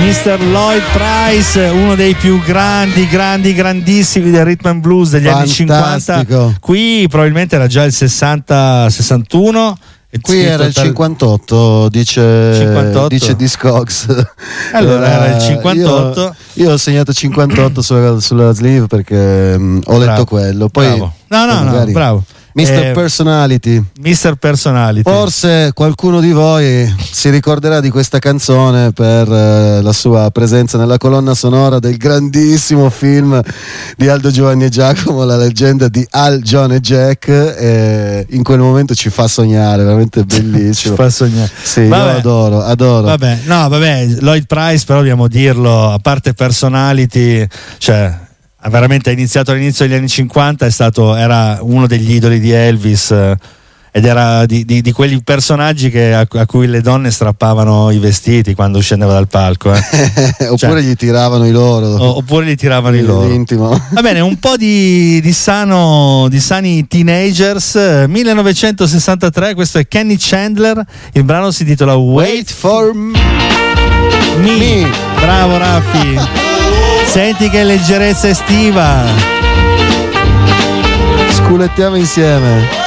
Mr. Lloyd Price, uno dei più grandissimi del rhythm and blues degli anni 50. Qui probabilmente era già il 60-61. Qui era il 58, dice Discogs. Allora era il 58. Io ho segnato 58 sulla sleeve perché ho letto quello. Poi bravo. No, bravo. Mr. Personality. Forse qualcuno di voi si ricorderà di questa canzone per la sua presenza nella colonna sonora del grandissimo film di Aldo, Giovanni e Giacomo, La leggenda di Al, John e Jack. In quel momento ci fa sognare, veramente bellissimo. Ci fa sognare. Sì, io adoro. Vabbè, Lloyd Price, però dobbiamo dirlo, a parte Personality, cioè veramente ha iniziato all'inizio degli anni 50, era uno degli idoli di Elvis, ed era di quegli personaggi a cui le donne strappavano i vestiti quando scendeva dal palco. Oppure gli tiravano i loro. L'intimo. Va bene, un po' di sani teenagers. 1963, questo è Kenny Chandler, il brano si intitola Wait for Me. Bravo Raffi. Senti che leggerezza estiva. Sculettiamo insieme.